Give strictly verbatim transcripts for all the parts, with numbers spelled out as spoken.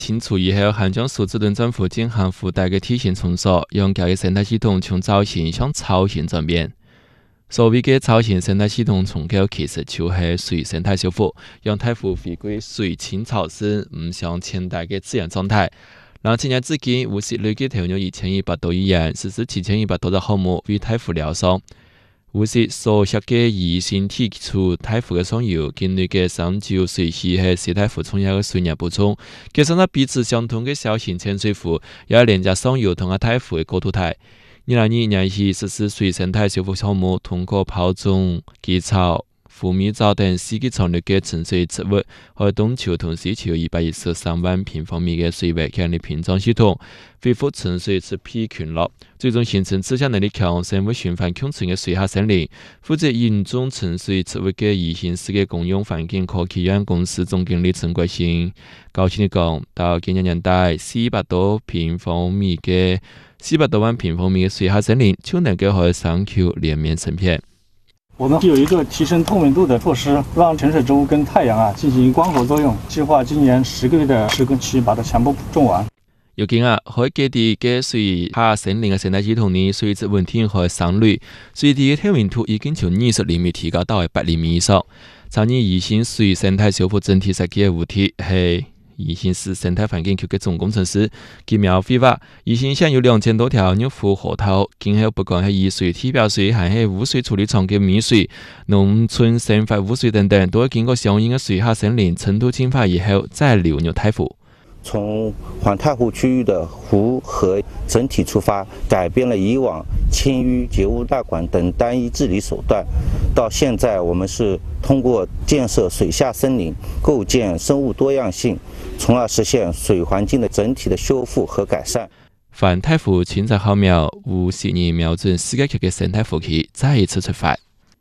清除以后，汉江苏子墩政府进行附带的体型重塑，让这个生态系统从藻型向草型转变。所谓的草型生态系统重构，其实就是水生态修复，让太湖回归水清潮湿、唔像前代的自然状态。让今年至今，无锡累计投入一千一百多亿元，实施七千一百多个项目为太湖疗伤。无锡所辖的宜兴提出太湖的上游，境内的三九水系和西太湖重要的水源补充，加上那彼此相通的小型浅水湖，也连接上游同阿太湖的过渡台。二零二一年起实施水生态修复项目，通过泡种、基草、浮米藻等四季常绿的沉水植物，和东球同西球一百一十三万平方米的水域建立屏障系统，恢复沉水植被群落，最终形成持续能力强、生物循环共存的水下森林。负责引种沉水植物的宜兴市的公用环境科技有限公司总经理陈国兴高兴地讲，到今年年代，四百多平方米的四百多万平方米的水下森林就能够和山丘连绵成片。 我们有一个提升透明度的措施，让沉水植物跟太阳啊进行光合作用。计划今年十个月的施工期把它全部种完。 如今啊，喺各地嘅水下森林嘅生态系统呢，水质稳定和山绿，水底嘅透明度已經從二十厘米提高到百厘米以上。參與宜興水生態修復整體設計嘅主體係宜興市生態環境局嘅總工程師김苗輝話，宜興現有兩千多條入湖河套，今後不管係以水、體表水，還係污水處理廠嘅米水、農村生活污水等等，都會經過相應嘅水下森林程度淨化以後再流入太湖。 從環太湖區域的湖河整體出發，改變了以往清淤、截污納管等單一治理手段，到現在我們是通過建設水下森林，構建生物多樣性，從而實現水環境的整體的修復和改善。 環太湖清澤浩渺，無錫人瞄準世界級嘅生態福氣再一次出發。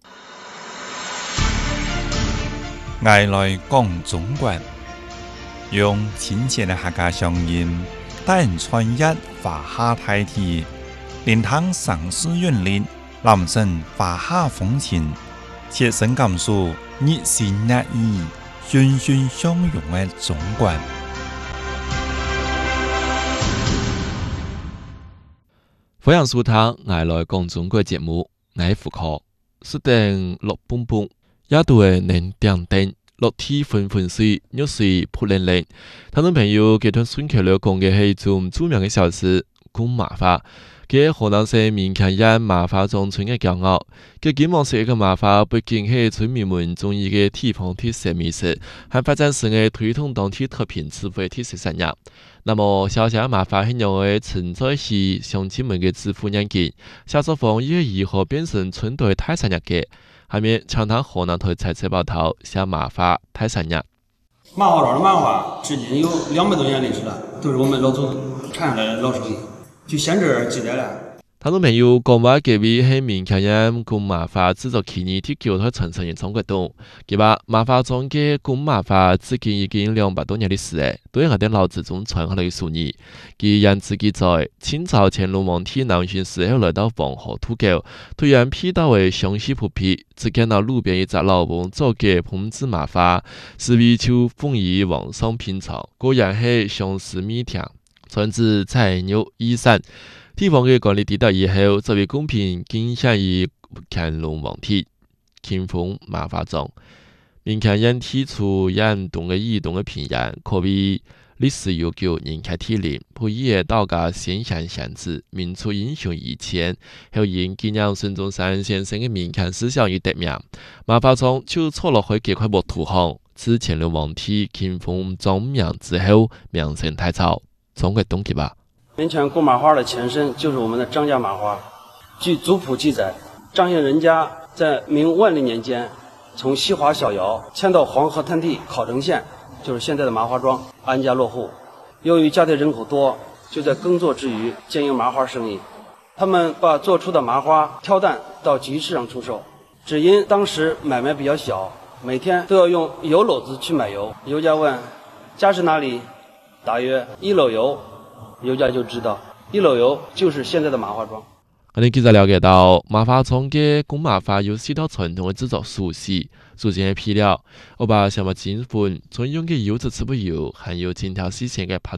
愛來講中國。用親切的客家聲音，帶人穿越華夏大地，連趟城市韻律，攬身華夏風情，切身感受熱情熱意、欣欣相融的中國。 歡迎收聽《愛來講中國》節目，我係胡可，設定六半半，也都係能點燈。落天紛紛水，雨水潑淋淋。聽眾朋友，佢同順口溜講嘅係一種著名嘅小吃——公麻花。佢係河南省民間人麻花莊村嘅驕傲。佢希望食一個麻花，不僅係村民們中意嘅地方特色美食，還發展成為推動當地特品智慧特色產業。那麼，小小麻花係用嚟承載起鄉親們嘅致富眼鏡，小作坊也如何變成村隊大產業嘅。下面長談河南台採採報道，小麻花太產業。 麻花莊的麻花至今有兩百多年歷史了，都是我們老祖宗傳下來的老手藝，就現這兒記載了。 聽眾朋友講話，這位係民間人公麻花製作企業鐵橋台傳承人張國棟。佢話麻花莊嘅公麻花至今已經兩百多年歷史誒，對我哋老祖宗傳下來嘅手藝。佢因此記載，清朝乾隆皇帝南巡時候來到黃河渡口，突然瞥到嘅湘西鋪皮，只見到路邊一隻老翁做嘅烹製麻花，思維就奉意往上品嘗，果然係相思蜜甜，傳至菜肉衣衫。地方嘅管理地道以後，作為公平敬獻於乾隆皇帝，慶封麻花莊。民間人提出引動嘅移動嘅平原，可謂歷史悠久，人傑地靈，不以道家先賢先知，民族英雄遺前，後因紀念孫中山先生嘅民間思想而得名。麻花莊就坐落去幾塊木土巷，自乾隆皇帝慶封莊名之後，名聲大噪。中國東極吧。 民間公麻花的前身就是我們的張家麻花。據族譜記載，張姓人家在明萬曆年間，從西華小窯遷到黃河灘地考城縣，就是現在的麻花莊安家落戶。由於家庭人口多，就在耕作之餘經營麻花生意。他們把做出的麻花挑擔到集市上出售，只因當時買賣比較小，每天都要用油篓子去買油。油家問家是哪裡？答曰一篓油。油家就知道一篓油就是現在的麻花莊。 我哋記者了解到，麻花莊嘅公麻花有四道傳統嘅製作手勢，首先係皮料，我把小麥煎粉，專用嘅油脂植物油，含有精挑細選嘅拍